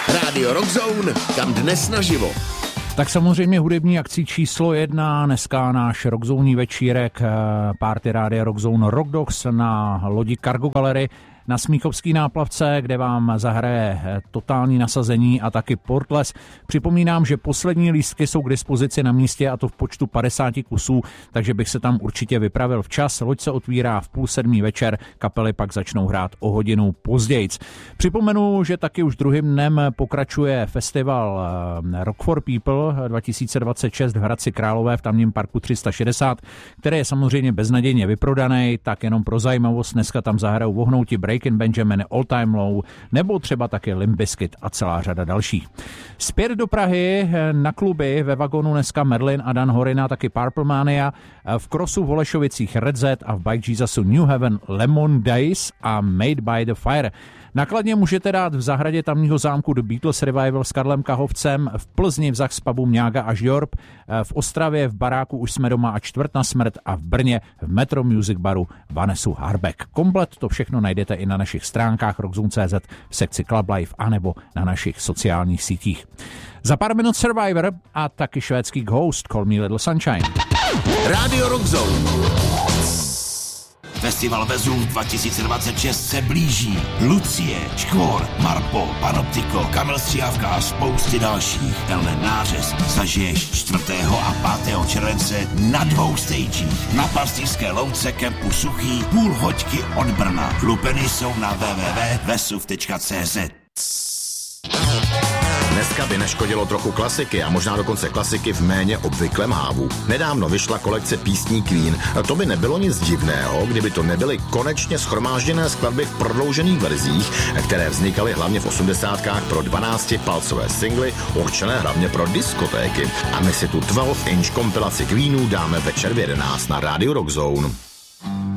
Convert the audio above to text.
Rádio Rockzone, kam dnes naživo. Tak samozřejmě hudební akcí číslo 1, dneska náš rockzónní večírek, party Rádia Rockzone Rock Dogs na lodi Cargo Gallery na Smíchovský náplavce, kde vám zahraje totální nasazení a taky Portless. Připomínám, že poslední lístky jsou k dispozici na místě a to v počtu 50 kusů, takže bych se tam určitě vypravil včas. Loď se otvírá v 6:30 večer, kapely pak začnou hrát o hodinu pozdějc. Připomenu, že taky už druhým dnem pokračuje festival Rock for People 2026 v Hradci Králové v tamním parku 360, který je samozřejmě beznadějně vyprodaný, tak jenom pro zajímavost dneska tam zahrajou Vohnouti, Breaking Benjamin, All Time Low nebo třeba taky Limp Bizkit a celá řada dalších. Zpět do Prahy na kluby ve vagonu dneska Merlin a Dan Horina, taky Purple Mania, v Krosu v Holešovicích Red Z a v Bike Jesusu New Heaven Lemon Days a Made by the Fire. Nakladně můžete dát v zahradě tamního zámku The Beatles Revival s Karlem Kahovcem, v Plzni v Zachs pubu Mňága a Žďorb, v Ostravě v baráku Už jsme doma a Čtvrt na smrt a v Brně v Metro Music baru Vanesu Harbeck. Komplet to všechno najdete i na našich stránkách rockzone.cz v sekci Club Life anebo na našich sociálních sítích. Za pár minut Survivor a taky švédský Ghost Call Me Little Sunshine. Rádio Rockzone. Festival Vezuv 2026 se blíží. Lucie, Škvor, Marpo, Panoptiko, Kamil Stříhavka a spousty dalších. Tenhle nářez zažiješ 4. a 5. července na 2 stagích. Na Pastýřské louce kempu Suchý, půl hoďky od Brna. Lupeny jsou na www.vesuv.cz. Dneska by neškodilo trochu klasiky a možná dokonce klasiky v méně obvyklém hávu. Nedávno vyšla kolekce písní Queen. To by nebylo nic divného, kdyby to nebyly konečně shromážděné skladby v prodloužených verzích, které vznikaly hlavně v 80kách pro 12-palcové singly, určené hlavně pro diskotéky. A my si tu 12-inch kompilaci Queenů dáme večer v 11 na Rádiu Rockzone.